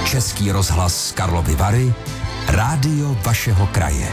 Český rozhlas Karlovy Vary, rádio vašeho kraje.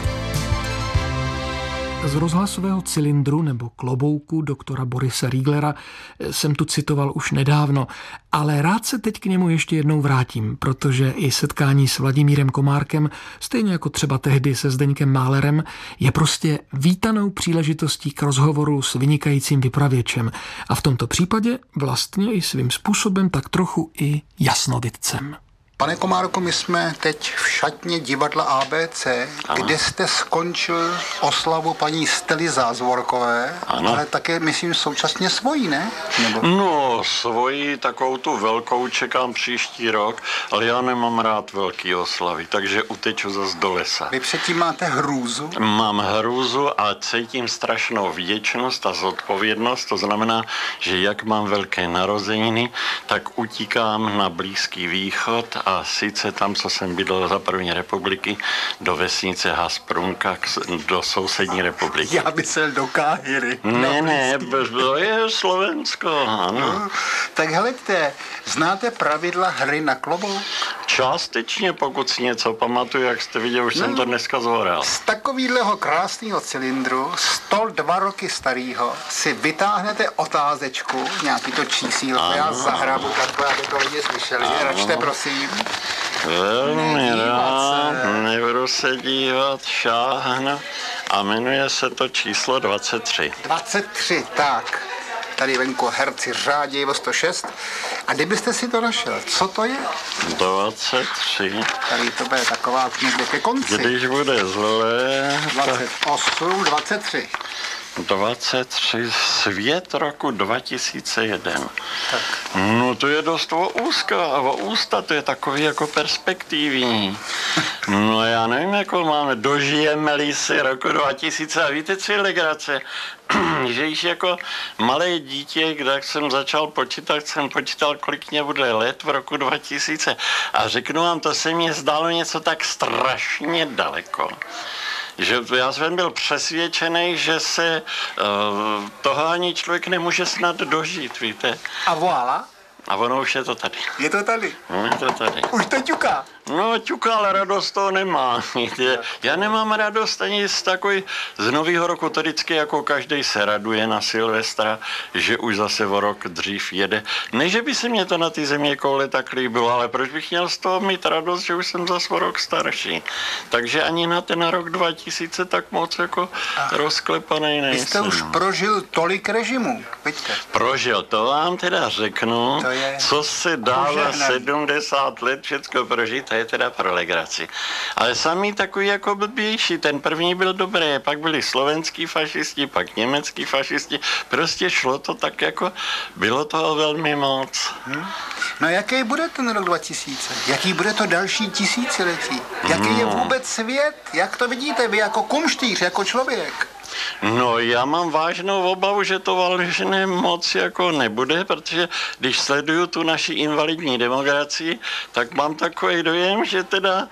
Z rozhlasového cylindru nebo klobouku doktora Borise Rieglera jsem tu citoval už nedávno, ale rád se teď k němu ještě jednou vrátím, protože i setkání s Vladimírem Komárkem, stejně jako třeba tehdy se Zdeňkem Málerem, je prostě vítanou příležitostí k rozhovoru s vynikajícím vypravěčem a v tomto případě vlastně i svým způsobem tak trochu i jasnovidcem. Pane Komárku, my jsme teď v šatně divadla ABC, kde jste skončil oslavu paní Stely Zázvorkové, ale také, myslím, současně svojí, ne? Nebo... No, svoji, takovou tu velkou čekám příští rok, ale já nemám rád velký oslavy, takže uteču zase do lesa. Vy předtím máte hrůzu? Mám hrůzu a cítím strašnou vděčnost a zodpovědnost, to znamená, že jak mám velké narozeniny, tak utíkám na Blízký východ a sice tam, co jsem bydlel za první republiky, do vesnice Hasprunka, do sousední republiky. Já bych se do Káhiry. Ne, to je Slovensko, ano. Tak heleďte, znáte pravidla hry na klobouk? Částečně, pokud si něco pamatuju, jak jste viděl, už jsem to dneska zhoral. Z takovýhleho krásného cylindru, 102 roky starýho, si vytáhnete otázečku, nějaký to čísílko, já zahrabu takhle, aby to lidi slyšeli. Račte, prosím. Velmi rád, nebudu se dívat, šáhnu a jmenuje se to číslo 23. 23, tak. Tady venku herci řádějí o 106. A kdybyste si to našel, co to je? 23. Tady to bude taková někde ke konci. Když bude zlé... 28, 23. 23, svět roku 2001. Tak. No to je dost o ústa, to je takový jako perspektivní. No já nevím, jako máme, dožijeme-li si roku 2000 a víte, co je legrace? Že již jako malé dítě, když jsem začal počítat, jsem počítal, kolik mě bude let v roku 2000 a řeknu vám, to se mně zdálo něco tak strašně daleko, že já jsem byl přesvědčený, že se toho ani člověk nemůže snad dožít, víte. A voilà? A ono už je to tady. Je to tady? No, je to tady. Už to ťuká. No, ťuká, ale radost toho nemá. Já nemám radost ani z takový, z nového roku, to vždycky jako každý se raduje na Silvestra, že už zase o rok dřív jede. Ne, že by se mě to na ty země koule tak líbilo, ale proč bych měl z toho mít radost, že už jsem zase o rok starší. Takže ani na ten rok 2000 tak moc jako rozklepanej nejsem. Vy jste už prožil tolik režimů, pojďte. Prožil, to vám teda řeknu, co se dá za 70 let všecko prožít, je teda pro legraci. Ale sami takový jako blbější. Ten první byl dobrý, pak byli slovenský fašisti, pak německý fašisti. Prostě šlo to tak jako, bylo toho velmi moc. No jaký bude ten rok 2000? Jaký bude to další tisíciletí? Jaký je vůbec svět? Jak to vidíte vy jako kumštýř, jako člověk? No, já mám vážnou obavu, že to vážné moc jako nebude, protože když sleduju tu naši invalidní demokracii, tak mám takový dojem, že teda,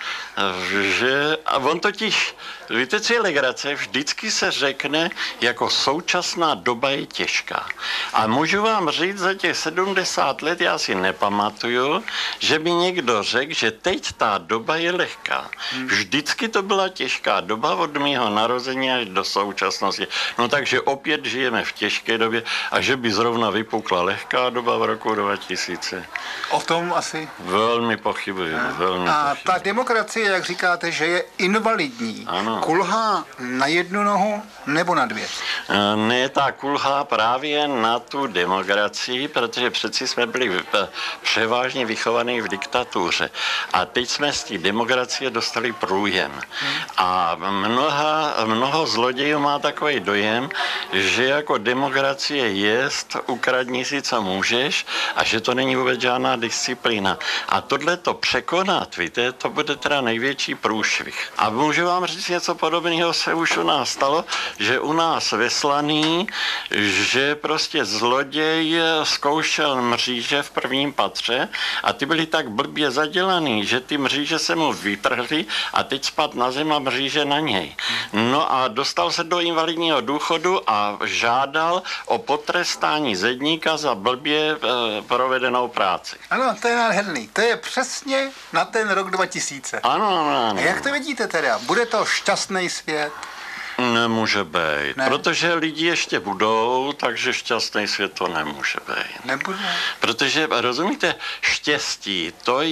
a on totiž, víte, co je legrace, vždycky se řekne, jako současná doba je těžká. A můžu vám říct, za těch 70 let já si nepamatuju, že by někdo řekl, že teď ta doba je lehká. Vždycky to byla těžká doba od mého narození až do současnosti. No takže opět žijeme v těžké době a že by zrovna vypukla lehká doba v roku 2000. O tom asi? Velmi pochybuji. A ta demokracie, jak říkáte, že je invalidní, ano. Kulhá na jednu nohu nebo na dvě? Ne, ta kulhá právě na tu demokracii, protože přeci jsme byli převážně vychovaní v diktatuře. A teď jsme z té demokracie dostali průjem. A mnoho zlodějů má takový dojem, že jako demokracie jest, ukradni si, co můžeš, a že to není vůbec žádná disciplína. A tohle to překonat, víte, to bude teda největší průšvih. A můžu vám říct, něco podobného se už u nás stalo, že u nás ve Slaný, že prostě zloděj zkoušel mříže v prvním patře a ty byly tak blbě zadělaný, že ty mříže se mu vytrhly a teď spad na zem a mříže na něj. No a dostal se do invalidní posledního důchodu a žádal o potrestání zedníka za blbě provedenou práci. Ano, to je nádherný. To je přesně na ten rok 2000. Ano. A jak to vidíte teda? Bude to šťastný svět? Nemůže být, Ne. protože lidi ještě budou, takže šťastný svět to nemůže být. Nebude. Protože, rozumíte, štěstí,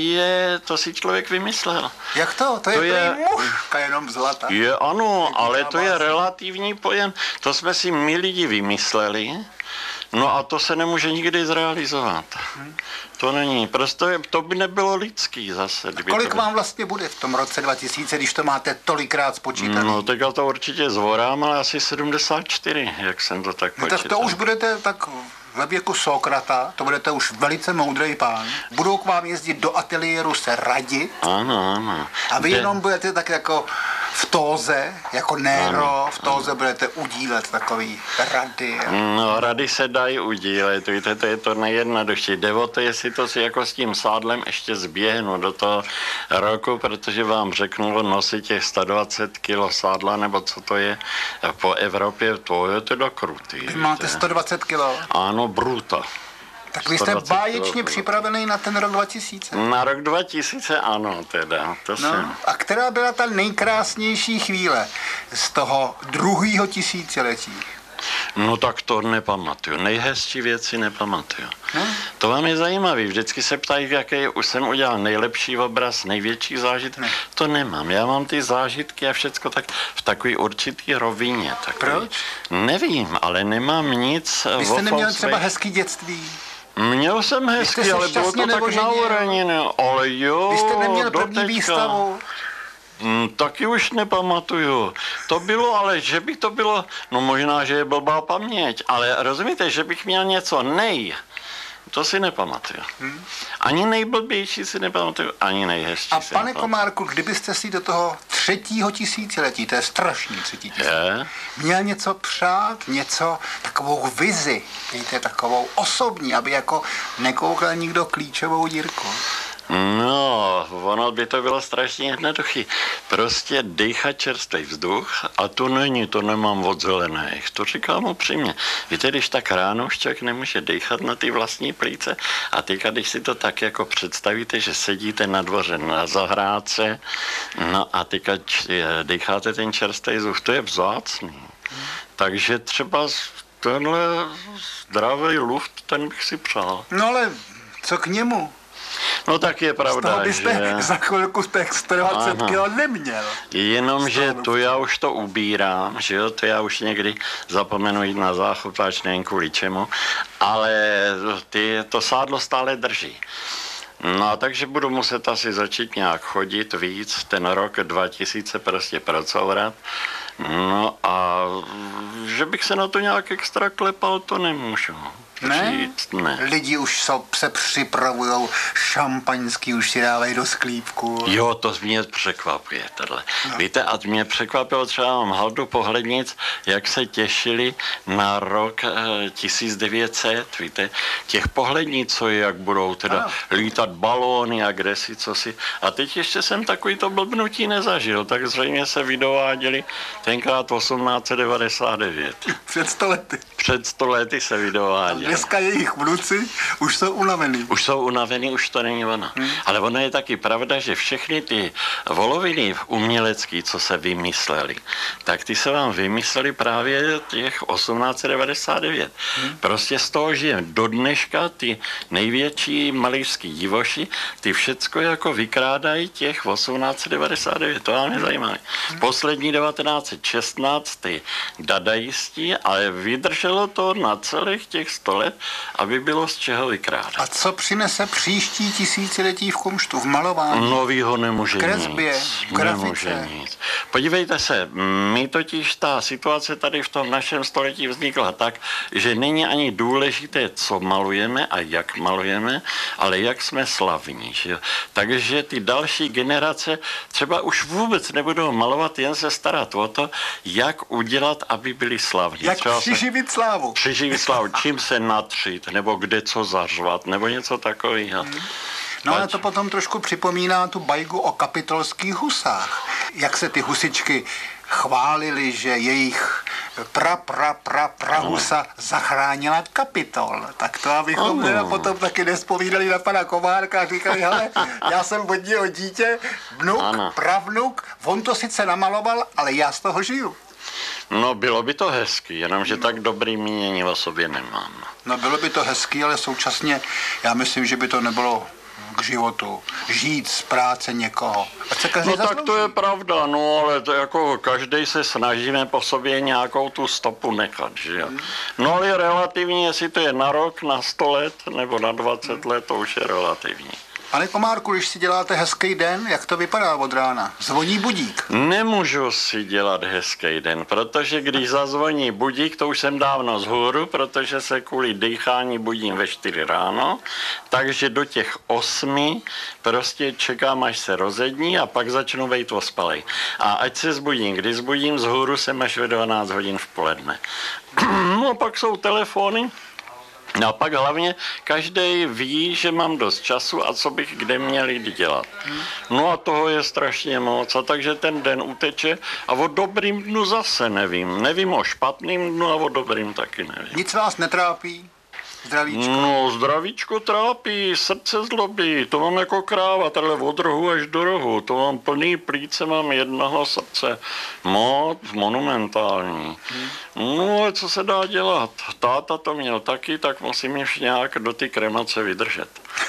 to si člověk vymyslel. Jak to? To je mužka jenom zlata. Je ano, ale to je relativní pojem. To jsme si my lidi vymysleli, no a to se nemůže nikdy zrealizovat. To není, prostě to by nebylo lidský zase. Kolik vám vlastně bude v tom roce 2000, když to máte tolikrát spočítané? No, tak já to určitě zvorám, ale asi 74, jak jsem to tak počítal. Tak to už budete tak ve věku Sokrata, to budete už velice moudrý pán. Budou k vám jezdit do ateliéru se radit. Ano. A vy jenom budete tak jako v tóze, jako Nero, v tóze budete udílet takový rady. No, rady se dají udílet, víte, to je to nejjednodušší. Jde o to, jestli to si jako s tím sádlem ještě zběhnu do toho roku, protože vám řeknu, nosit těch 120 kilo sádla, nebo co to je po Evropě, to je teda krutý. Vy máte 120 kilo. Ano, bruta. Tak vy jste báječně připravený na ten rok 2000. Na rok 2000 ano, teda. To jsem. A která byla ta nejkrásnější chvíle z toho druhého tisíciletí? No tak to nepamatuju. Nejhezčí věci nepamatuju. To vám je zajímavý. Vždycky se ptají, jaký už jsem udělal nejlepší obraz, největší zážitek. To nemám. Já mám ty zážitky a všecko tak v takové určitý rovině. Proč? Nevím, ale nemám nic. Vy jste neměl třeba hezký dětství? Měl jsem hezký, ale bylo to tak na úrovni. Ale jo, vy jste neměl první výstavu? Taky už nepamatuju. To bylo, ale že by to bylo, no možná, že je blbá paměť, ale rozumíte, že bych měl něco to si nepamatuju. Ani nejblbější si nepamatuju, ani nejhezčí a si pane nepamatuju. Komárku, kdybyste si do toho 3. tisíciletí, to je strašný 3. tisíciletí, měl něco přát, něco, takovou vizi, víte, takovou osobní, aby jako nekoukal nikdo klíčovou dírku. No, ono by to bylo strašně jednoduchý. Prostě dýchat čerstvý vzduch a to nemám od zelených. To říkám upřímně. Víte, když tak ráno už člověk nemůže dýchat na ty vlastní plíce a teďka, když si to tak jako představíte, že sedíte na dvoře na zahrádce, no a teďka dýcháte ten čerstvý vzduch, to je vzácný. Takže třeba tenhle zdravý luft, ten bych si přál. No ale co k němu? No tak je pravda, z toho byste že... za chvilku těch 120 kilo neměl. Jenomže to já už to ubírám, že jo, to já už někdy zapomenu jít na záchod, nevím kvůli čemu, ale to sádlo stále drží. No takže budu muset asi začít nějak chodit víc, ten rok 2000 prostě pracovat. No a že bych se na to nějak extra klepal, to nemůžu. Ne? Lidi už se připravujou, šampaňský už si dávají do sklípku. Jo, to mě překvapuje tohle. No. Víte, a mě překvapilo třeba mám haldu pohlednic, jak se těšili na rok 1900, víte, těch pohlednic, co jak budou teda lítat balóny a kdesi, co si. A teď ještě jsem takový to blbnutí nezažil, tak zřejmě se vydováděli tenkrát 1899. Před 100 lety. Před 100 lety se vydováděli. Dneska jejich vnuci už jsou unavený. Už to není ono. Ale ono je taky pravda, že všechny ty voloviny umělecký, co se vymysleli, tak ty se vám vymysleli právě těch 1899. Prostě z toho žijeme. Do dneška ty největší malířský divoši, ty všecko jako vykrádají těch 1899. To vám je zajímavé. Poslední 1916 ty dadaisti, ale vydrželo to na celých těch 100 let, aby bylo z čeho vykrádat. A co přinese příští tisíciletí v kumštu, v malování? Novýho nemůže kresbě, nic. v grafice. Nemůže nic. Podívejte se, my totiž ta situace tady v tom našem století vznikla tak, že není ani důležité, co malujeme a jak malujeme, ale jak jsme slavní. Že? Takže ty další generace třeba už vůbec nebudou malovat, jen se starat o to, jak udělat, aby byli slavní. Jak přiživit slávu. Přiživit slávu, čím se natřít, nebo kde co zařvat, nebo něco takového. No ale to potom trošku připomíná tu bajku o kapitolských husách. Jak se ty husičky chválili, že jejich Husa zachránila Kapitol. Tak to abychom potom taky nespovídali na pana Komárka a říkali, hele, já jsem od něho dítě, vnuk, pravnuk, on to sice namaloval, ale já z toho žiju. No, bylo by to hezky, jenomže tak dobrý mínění o sobě nemám. No, bylo by to hezky, ale současně já myslím, že by to nebylo k životu. Žít z práce někoho. No tak to je pravda, no ale to jako každej se snažíme po sobě nějakou tu stopu nechat, že jo. No ale relativně, jestli to je na rok, na 100 let nebo na 20 let, to už je relativní. Pane Komárku, když si děláte hezký den, jak to vypadá od rána? Zvoní budík? Nemůžu si dělat hezký den, protože když zazvoní budík, to už jsem dávno vzhůru, protože se kvůli dýchání budím ve 4 ráno, takže do těch 8 prostě čekám, až se rozední a pak začnu bejt ospalej. A ať se zbudím, když zbudím vzhůru, jsem až ve 12 hodin v poledne. No a pak jsou telefony. No a pak hlavně každý ví, že mám dost času a co bych kde měl jít dělat. No a toho je strašně moc, a takže ten den uteče a o dobrým dnu zase nevím. Nevím o špatným dnu a o dobrým taky nevím. Nic vás netrápí? Zdravíčko? No, zdravíčko trápí, srdce zlobí, to mám jako kráva, tady od rohu až do rohu, to mám plný plíce, mám jednoho srdce, moc monumentální. No, ale co se dá dělat? Táta to měl taky, tak musím ještě nějak do ty kremace vydržet.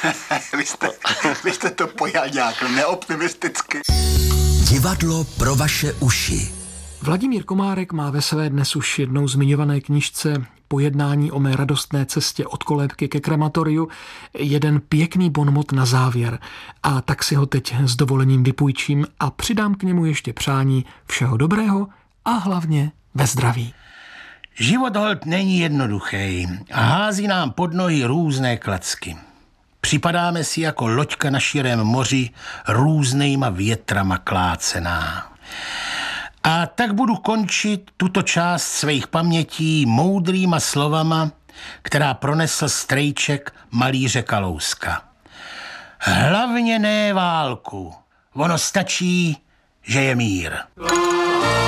vy jste to pojal nějak neoptimisticky. Divadlo pro vaše uši. Vladimír Komárek má ve své dnes už jednou zmiňované knížce Pojednání o mé radostné cestě od kolébky ke krematoriu jeden pěkný bonmot na závěr. A tak si ho teď s dovolením vypůjčím a přidám k němu ještě přání všeho dobrého a hlavně ve zdraví. Život holt není jednoduchý a hází nám pod nohy různé klacky. Připadáme si jako loďka na širém moři různýma větrama klácená. A tak budu končit tuto část svých pamětí moudrýma slovama, která pronesl strejček malíře Kalouska. Hlavně ne válku, ono stačí, že je mír.